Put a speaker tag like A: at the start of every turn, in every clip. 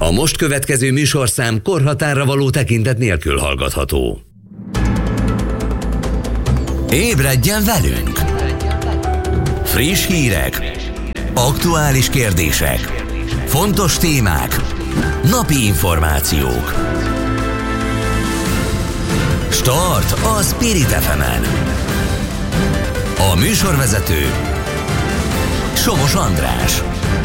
A: A most következő műsorszám korhatárra való tekintet nélkül hallgatható. Ébredjen velünk! Friss hírek, aktuális kérdések, fontos témák, napi információk. Start a Spirit FM-en. A műsorvezető Somos András.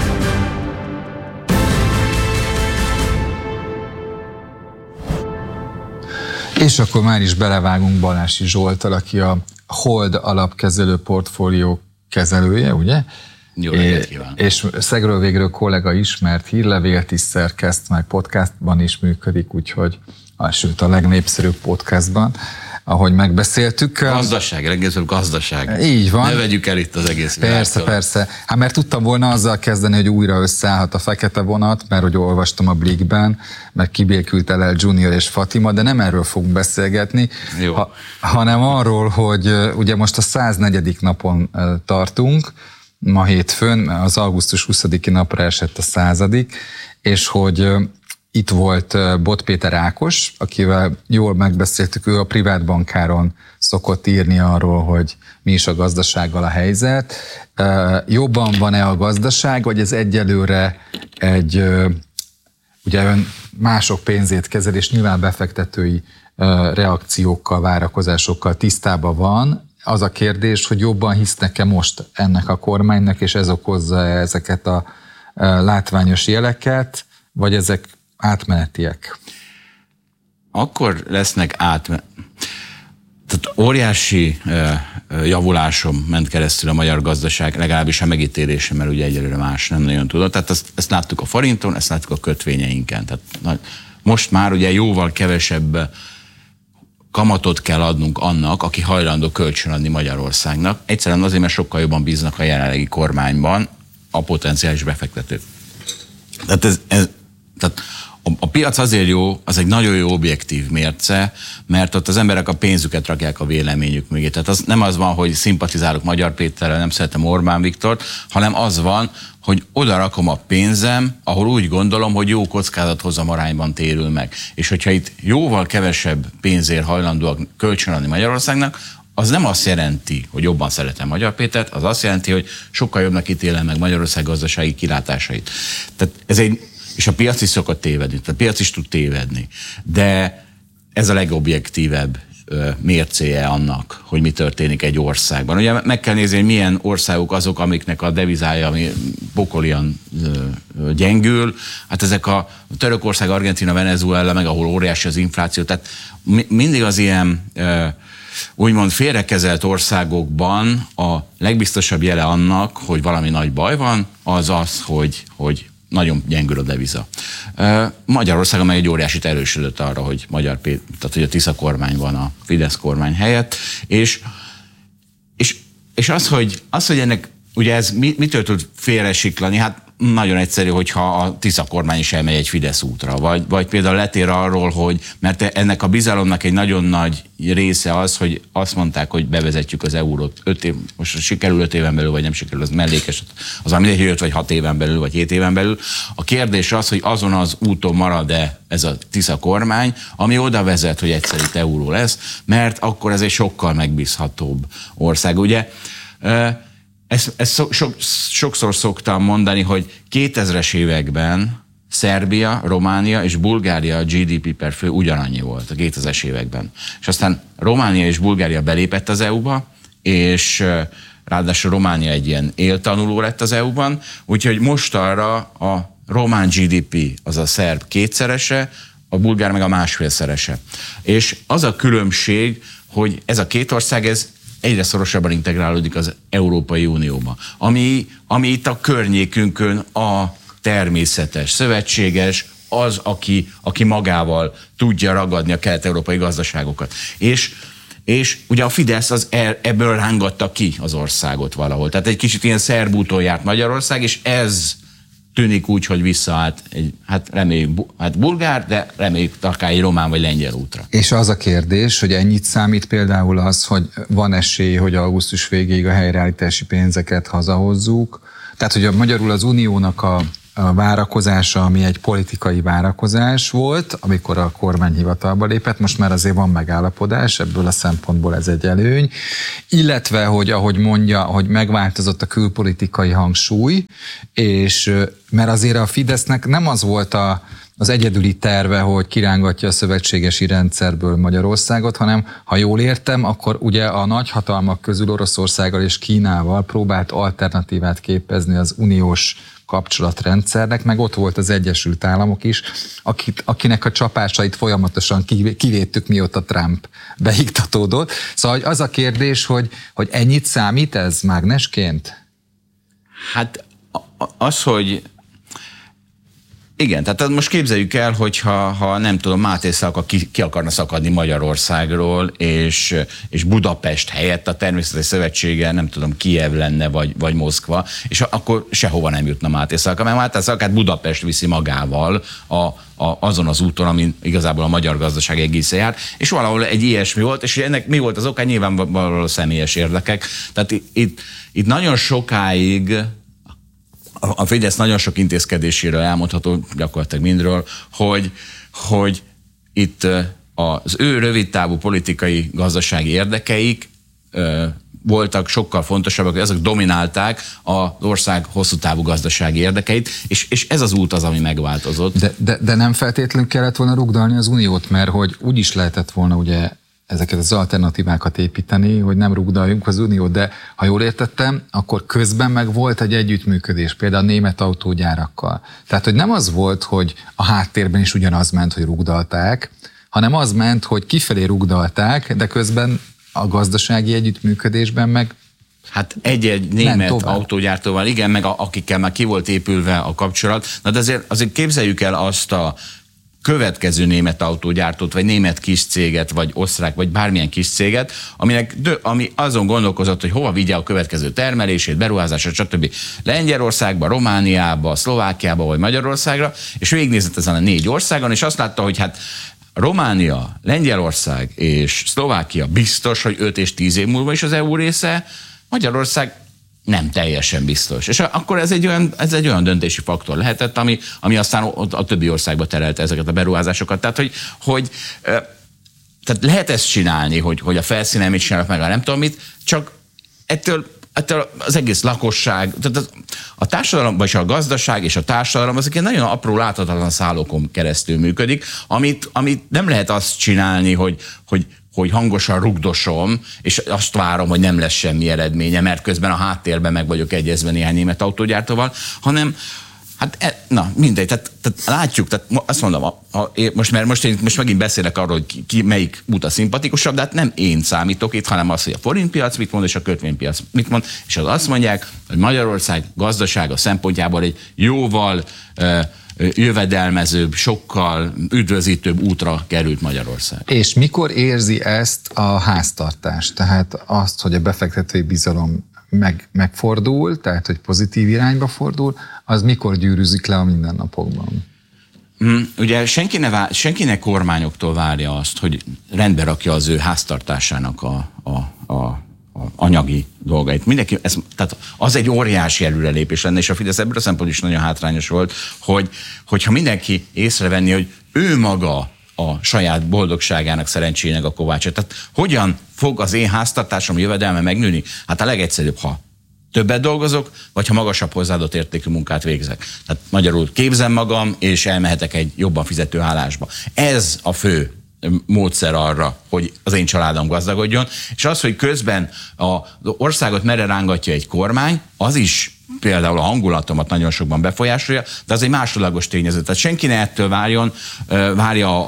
B: És akkor már is belevágunk Balási Zsolttal, aki a Hold alapkezelő portfólió kezelője, ugye?
C: Jó reggelt kívánok! És
B: szegről végről kollega ismert, hírlevélt is szerkeszt, meg podcastban is működik, úgyhogy sőt a legnépszerűbb podcastban, ahogy megbeszéltük.
C: Gazdaság, egész gazdaság.
B: Így van.
C: Ne vegyük el itt az egész világtól.
B: Persze. Hát mert tudtam volna azzal kezdeni, hogy újra összeállhat a fekete vonat, mert hogy olvastam a Blikben, meg kibékült LL Junior és Fatima, de nem erről fogunk beszélgetni, hanem arról, hogy ugye most a 104. napon tartunk, ma hétfőn, az augusztus 20-i napra esett a 100. és hogy itt volt Bot Péter Ákos, akivel jól megbeszéltük, ő a privát bankáron szokott írni arról, hogy mi is a gazdasággal a helyzet. Jobban van-e a gazdaság, vagy ez egyelőre egy, ugye ön mások pénzét kezel, és nyilván befektetői reakciókkal, várakozásokkal tisztában van. Az a kérdés, hogy jobban hisznek-e most ennek a kormánynak, és ez okozza ezeket a látványos jeleket, vagy ezek átmenetiek?
C: Akkor lesznek Tehát óriási javuláson ment keresztül a magyar gazdaság, legalábbis a megítélése, mert ugye egyelőre más nem nagyon tudott. Tehát ezt láttuk a forinton, ezt láttuk a kötvényeinken. Tehát most már ugye jóval kevesebb kamatot kell adnunk annak, aki hajlandó kölcsönadni Magyarországnak. Egyszerűen azért, mert sokkal jobban bíznak a jelenlegi kormányban a potenciális befektetők. Tehát a piac azért jó, az egy nagyon jó objektív mérce, mert ott az emberek a pénzüket rakják a véleményük mögé. Tehát az nem az van, hogy szimpatizálok Magyar Péterrel, nem szeretem Orbán Viktort, hanem az van, hogy oda rakom a pénzem, ahol úgy gondolom, hogy jó kockázathozam arányban térül meg. És hogyha itt jóval kevesebb pénzért hajlandóak kölcsönadni Magyarországnak, az nem azt jelenti, hogy jobban szeretem Magyar Pétert, az azt jelenti, hogy sokkal jobbnak ítélem meg Magyarország gazdasági kilátásait. Tehát és a piac is szokott tévedni, tehát a piac is tud tévedni. De ez a legobjektívebb mércéje annak, hogy mi történik egy országban. Ugye meg kell nézni, hogy milyen országok azok, amiknek a devizája ami pokolian gyengül. Hát ezek a Törökország, Argentína, Venezuela, meg ahol óriási az infláció. Tehát mindig az ilyen úgymond félrekezelt országokban a legbiztosabb jele annak, hogy valami nagy baj van, az az, hogy nagyon gyengül a deviza. Magyarországon meg egy óriásit erősödött arra, hogy tehát hogy a Tisza kormány van a Fidesz kormány helyett, és az, hogy ennek ugye ez mitől tud félresiklani, hát nagyon egyszerű, hogyha a Tisza kormány is elmegy egy Fidesz útra, vagy például letér arról, mert ennek a bizalomnak egy nagyon nagy része az, hogy azt mondták, hogy bevezetjük az eurót 5 év, most sikerül 5 éven belül, vagy nem sikerül, az mellékes, az mindegy, hogy 5 vagy 6 éven belül, vagy 7 éven belül. A kérdés az, hogy azon az úton marad-e ez a Tisza kormány, ami oda vezet, hogy egyszer itt euró lesz, mert akkor ez egy sokkal megbízhatóbb ország. Ugye ezt sokszor szoktam mondani, hogy 2000-es években Szerbia, Románia és Bulgária GDP per fő ugyanannyi volt a 2000-es években. És aztán Románia és Bulgária belépett az EU-ba, és ráadásul Románia egy ilyen éltanuló lett az EU-ban, úgyhogy mostanra a román GDP az a szerb kétszerese, a bulgár meg a másfélszerese. És az a különbség, hogy ez a két ország, ez egyre szorosabban integrálódik az Európai Unióba, ami itt a környékünkön a természetes szövetséges, az, aki magával tudja ragadni a kelet-európai gazdaságokat. És ugye a Fidesz ebből rángatta ki az országot valahol. Tehát egy kicsit ilyen szerb úton járt Magyarország, és ez tűnik úgy, hogy visszaállt reméljük bulgár, de reméljük akár egy román vagy lengyel útra.
B: És az a kérdés, hogy ennyit számít például az, hogy van esély, hogy augusztus végéig a helyreállítási pénzeket hazahozzuk. Tehát, hogy magyarul az uniónak várakozása, ami egy politikai várakozás volt, amikor a kormány hivatalba lépett, most már azért van megállapodás, ebből a szempontból ez egy előny, illetve, hogy ahogy mondja, hogy megváltozott a külpolitikai hangsúly, és mert azért a Fidesznek nem az volt az egyedüli terve, hogy kirángatja a szövetségesi rendszerből Magyarországot, hanem ha jól értem, akkor ugye a nagyhatalmak közül Oroszországgal és Kínával próbált alternatívát képezni az uniós kapcsolatrendszernek, meg ott volt az Egyesült Államok is, akinek a csapásait folyamatosan kivédtük, mióta Trump beiktatódott. Szóval az a kérdés, hogy ennyit számít ez mágnesként?
C: Hát az, hogy igen, tehát most képzeljük el, hogyha nem tudom, Máté Szalka ki akarna szakadni Magyarországról, és Budapest helyett a Természetes Szövetsége, nem tudom, Kijev lenne, vagy Moszkva, és akkor sehova nem jutna Máté Szalka, mert Máté Szalkát Budapest viszi magával azon az úton, amin igazából a magyar gazdaság egészen jár, és valahol egy ilyesmi volt, és ennek mi volt az oka? Nyilvánvalóan személyes érdekek. Tehát itt nagyon sokáig a Fidesz nagyon sok intézkedéséről elmondható, gyakorlatilag mindről, hogy itt az ő rövidtávú politikai gazdasági érdekeik voltak sokkal fontosabbak, hogy azok dominálták az ország hosszú távú gazdasági érdekeit, és ez az út az, ami megváltozott.
B: De nem feltétlenül kellett volna rugdalni az uniót, mert hogy úgy is lehetett volna ugye ezeket az alternatívákat építeni, hogy nem rugdaljunk az uniót, de ha jól értettem, akkor közben meg volt egy együttműködés, például a német autógyárakkal. Tehát, hogy nem az volt, hogy a háttérben is ugyanaz ment, hogy rugdalták, hanem az ment, hogy kifelé rugdalták, de közben a gazdasági együttműködésben meg
C: hát egy német autógyártóval, igen, meg akikkel már ki volt épülve a kapcsolat. Na de azért képzeljük el azt a következő német autógyártót, vagy német kis céget, vagy osztrák, vagy bármilyen kis céget, ami azon gondolkozott, hogy hova vigye a következő termelését, beruházását, stb. Lengyelországba, Romániába, Szlovákiába, vagy Magyarországra, és végignézett ezen a 4 országon, és azt látta, hogy hát Románia, Lengyelország és Szlovákia biztos, hogy 5 és 10 év múlva is az EU része, Magyarország nem teljesen biztos. És akkor ez egy olyan döntési faktor lehetett, ami aztán a többi országba terelte ezeket a beruházásokat. Tehát, tehát lehet ezt csinálni, hogy a felszínen mit csinálnak meg, nem tudom mit, csak ettől az egész lakosság, tehát a társadalom, vagy a gazdaság és a társadalom, azok egy nagyon apró láthatatlan szálokon keresztül működik, amit nem lehet azt csinálni, hogy hangosan rugdosom, és azt várom, hogy nem lesz semmi eredménye, mert közben a háttérben meg vagyok egyezve néhány német autógyártóval, hanem hát, mindegy, tehát látjuk, tehát azt mondom, most megint beszélek arról, hogy ki melyik út a szimpatikusabb, de hát nem én számítok itt, hanem az, hogy a forintpiac mit mond, és a kötvénypiac mit mond, és az azt mondják, hogy Magyarország gazdasága szempontjából egy jóval jövedelmezőbb, sokkal üdvözítőbb útra került Magyarország.
B: És mikor érzi ezt a háztartás? Tehát azt, hogy a befektetői bizalom megfordul, tehát hogy pozitív irányba fordul, az mikor gyűrűzik le a mindennapokban?
C: Ugye senki ne kormányoktól várja azt, hogy rendbe rakja az ő háztartásának a anyagi dolgait. Mindenki, tehát az egy óriási előrelépés lenne, és a Fidesz ebből a szempontból is nagyon hátrányos volt, hogyha mindenki észrevenni, hogy ő maga a saját boldogságának, szerencsének a kovácsa. Tehát hogyan fog az én háztartásom jövedelme megnőni? Hát a legegyszerűbb, ha többet dolgozok, vagy ha magasabb hozzáadott értékű munkát végzek. Tehát magyarul képzem magam, és elmehetek egy jobban fizető állásba. Ez a fő módszer arra, hogy az én családom gazdagodjon, és az, hogy közben az országot merre rángatja egy kormány, az is például a hangulatomat nagyon sokban befolyásolja, de az egy másodlagos tényező. Tehát senki ne ettől várja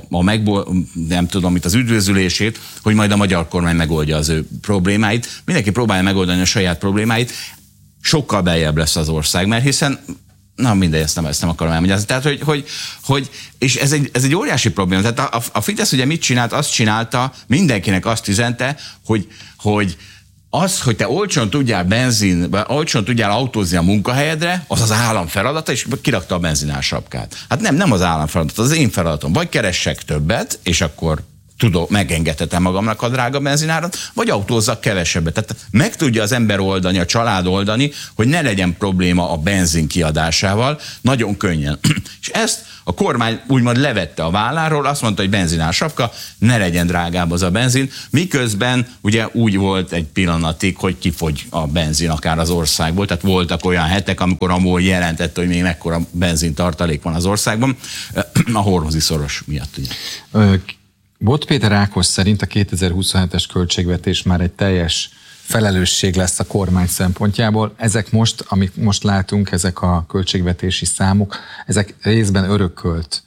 C: nem tudom, az üdvözülését, hogy majd a magyar kormány megoldja az ő problémáit. Mindenki próbálja megoldani a saját problémáit, sokkal beljebb lesz az ország, mert hiszen mindegy, ezt nem akarom elmagyarázni. Tehát, és ez egy óriási probléma. Tehát a Fidesz ugye mit csinált? Azt csinálta, mindenkinek azt üzente, hogy az, hogy te olcsón tudjál autózni a munkahelyedre, az állam feladata, és kirakta a benzinársapkát. Hát nem az állam feladata, az én feladatom. Vagy keressek többet, és akkor megengedhetem magamnak a drága benzinárat, vagy autózzak kevesebbet. Tehát meg tudja az ember oldani, a család oldani, hogy ne legyen probléma a benzin kiadásával, nagyon könnyen. És ezt a kormány úgymond levette a válláról, azt mondta, hogy benzinársapka, ne legyen drágább az a benzin, miközben ugye úgy volt egy pillanatig, hogy kifogy a benzin akár az országból, tehát voltak olyan hetek, amikor a MOL jelentette, hogy még mekkora benzintartalék van az országban, a hormozi szoros miatt. Ugye.
B: Bot Péter Ákos szerint a 2027-es költségvetés már egy teljes felelősség lesz a kormány szempontjából. Ezek most, amit most látunk, ezek a költségvetési számok, ezek részben örökölt,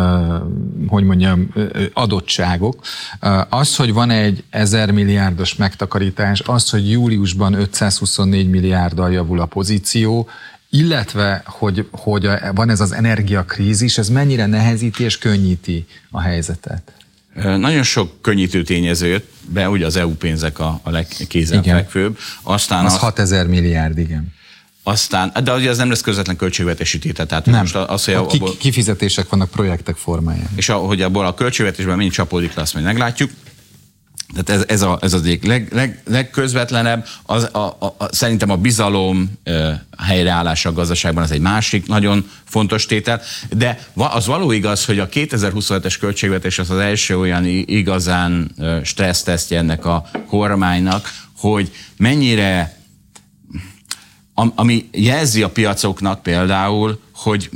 B: adottságok. Az, hogy van egy 1000 milliárdos megtakarítás, az, hogy júliusban 524 milliárddal javul a pozíció, illetve, hogy van ez az energiakrízis, ez mennyire nehezíti és könnyíti a helyzetet?
C: Nagyon sok könnyítő tényező jött be, ugye az EU pénzek a legkézenfekvőbb. Aztán
B: az 6000 milliárd, igen.
C: Aztán, de ugye az nem lesz közvetlen költségvetési tétel. Tehát
B: nem,
C: most az, hogy
B: kifizetések vannak projektek formájában.
C: És ahogy abból a költségvetésben mind csapódik le, azt majd meglátjuk. Tehát ez az egyik legközvetlenebb, szerintem a bizalom helyreállása a gazdaságban az egy másik nagyon fontos tétel, de az való igaz, hogy a 2027-es költségvetés az első olyan igazán stressztesztje ennek a kormánynak, hogy mennyire, ami jelzi a piacoknak például, hogy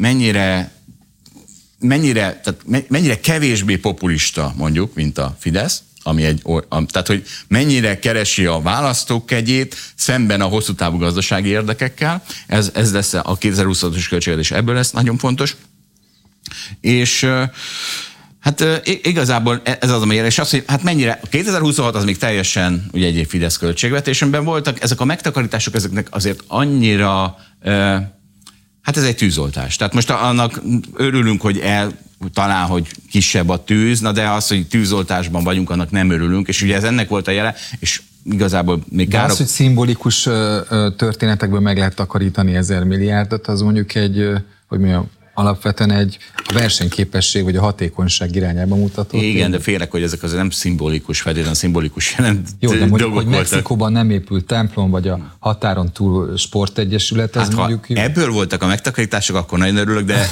C: mennyire kevésbé populista mondjuk, mint a Fidesz, tehát, hogy mennyire keresi a választók kegyét szemben a hosszú távú gazdasági érdekekkel. Ez lesz a 2026-os költségvetés, ebből lesz nagyon fontos. És hát igazából ez az, ami és az, hogy hát mennyire, a 2026 az még teljesen ugye egy Fidesz költségvetésben voltak, ezek a megtakarítások, ezeknek azért annyira, hát ez egy tűzoltás. Tehát most annak örülünk, hogy talán, hogy kisebb a tűz, de az, hogy tűzoltásban vagyunk, annak nem örülünk, és ugye ez ennek volt a jele, és igazából még
B: de az, hogy szimbolikus történetekből meg lehet takarítani 1000 milliárdot, az mondjuk alapvetően a versenyképesség vagy a hatékonyság irányába mutató.
C: Igen, de félek, hogy ezek azért nem szimbolikus, feltétlenül szimbolikus jelent.
B: Jó, de mondjuk, hogy Mexikóban nem épült templom, vagy a határon túl sportegyesület, ez mondjuk...
C: Ebből voltak a megtakarítások, akkor nagyon örülök, de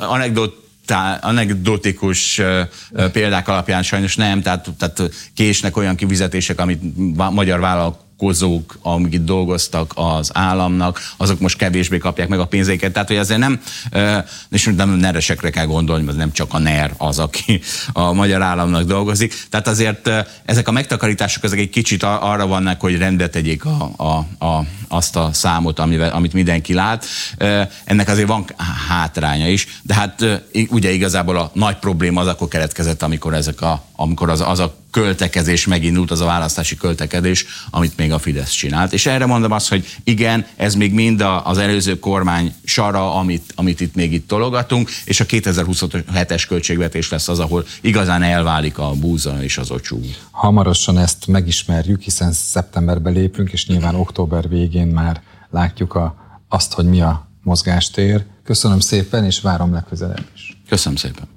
C: anekdotikus példák alapján sajnos nem, tehát késnek olyan kifizetések, amit magyar vállalkozók, amik itt dolgoztak az államnak, azok most kevésbé kapják meg a pénzeiket. Tehát, hogy azért nem, és nem neresekre kell gondolni, mert nem csak a NER az, aki a magyar államnak dolgozik. Tehát azért ezek a megtakarítások, ezek egy kicsit arra vannak, hogy rendbe tegyék azt a számot, amit mindenki lát. Ennek azért van hátránya is, de hát ugye igazából a nagy probléma az akkor keletkezett, amikor az a költekezés megindult, az a választási költekezés, amit még a Fidesz csinált. És erre mondom azt, hogy igen, ez még mind az előző kormány sara, amit itt még tologatunk, és a 2027-es költségvetés lesz az, ahol igazán elválik a búza és az ocsú.
B: Hamarosan ezt megismerjük, hiszen szeptemberben lépünk, és nyilván október végén már látjuk azt, hogy mi a mozgástér. Köszönöm szépen, és várom legközelebb is.
C: Köszönöm szépen.